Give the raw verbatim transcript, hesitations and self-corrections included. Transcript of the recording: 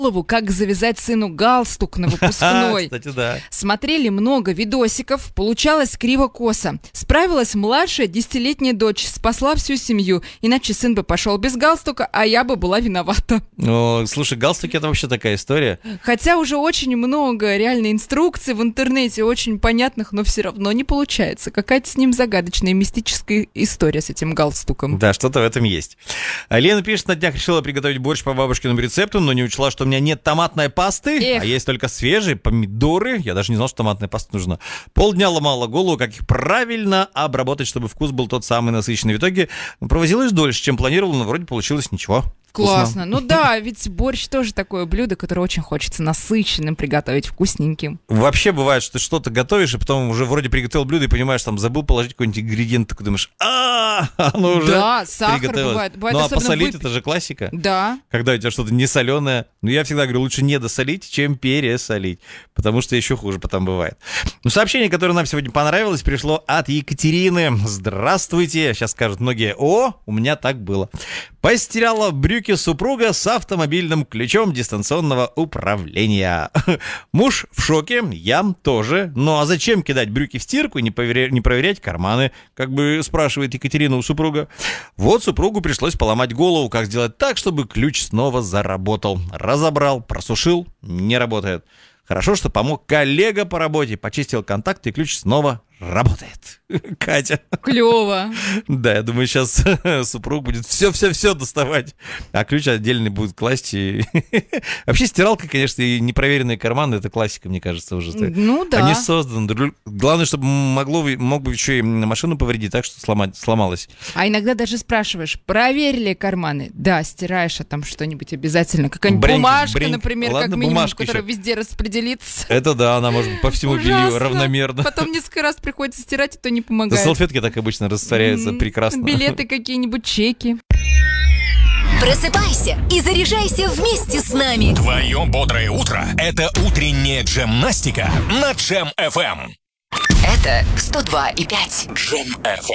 как завязать сыну галстук на выпускной. Кстати, да. Смотрели много видосиков, получалось криво-косо. Справилась младшая десятилетняя дочь, спасла всю семью, иначе сын бы пошел без галстука, а я бы была виновата. О, слушай, галстуки — это вообще такая история. Хотя уже очень много реально инструкций в интернете, очень понятных, но все равно не получается. Какая-то с ним загадочная мистическая история с этим галстуком. Да, что-то в этом есть. Лена пишет, на днях решила приготовить борщ по бабушкиному рецепту, но не учла, что у меня нет томатной пасты, Эх. а есть только свежие помидоры. Я даже не знал, что томатная паста нужна. Полдня ломала голову, как их правильно обработать, чтобы вкус был тот самый насыщенный. В итоге провозилась дольше, чем планировала, но вроде получилось ничего. Классно. Ну да, ведь борщ тоже такое блюдо, которое очень хочется насыщенным приготовить, вкусненьким. Вообще бывает, что ты что-то готовишь, и потом уже вроде приготовил блюдо, и понимаешь, там забыл положить какой-нибудь ингредиент, такой думаешь, а оно уже Да, сахар приготовилось. бывает. Бывает Ну а особенно посолить вып- это же классика. Да. Когда у тебя что-то не соленое. Ну, я всегда говорю, лучше не досолить, чем пересолить. Потому что еще хуже потом бывает. Ну, сообщение, которое нам сегодня понравилось, пришло от Екатерины. Здравствуйте. Сейчас скажут многие, о, у меня так было. Постирала брюки супруга с автомобильным ключом дистанционного управления. Муж в шоке, я тоже. Ну, а зачем кидать брюки в стирку и не, поверя... не проверять карманы? Как бы спрашивает Екатерина у супруга. Вот супругу пришлось поломать голову, как сделать так, чтобы ключ снова заработал. Разобрал, просушил, не работает. Хорошо, что помог коллега по работе, почистил контакты, и ключ снова работает. Катя. Клево. Да, я думаю, сейчас супруг будет все-все-все доставать, а ключ отдельный будет класть. И... Вообще стиралка, конечно, и непроверенные карманы — это классика, мне кажется, уже. Ну да. Они созданы. Главное, чтобы могло, мог бы еще и машину повредить так, что сломать, сломалась. А иногда даже спрашиваешь, проверили карманы? Да, стираешь, а там что-нибудь обязательно. Какая-нибудь Бреньк, бумажка, бреньк. например, Ладно, как минимум, бумажка которая еще. везде распределится. Это да, она может по всему белью Ужасно. равномерно. Потом несколько раз приходится стирать, и то не Да, помогает. салфетки так обычно растворяются М, прекрасно. Билеты какие-нибудь, чеки. Просыпайся и заряжайся вместе с нами. Твое бодрое утро – это утренняя джемнастика на Джем эф эм. Это сто два и пять. Джем эф эм.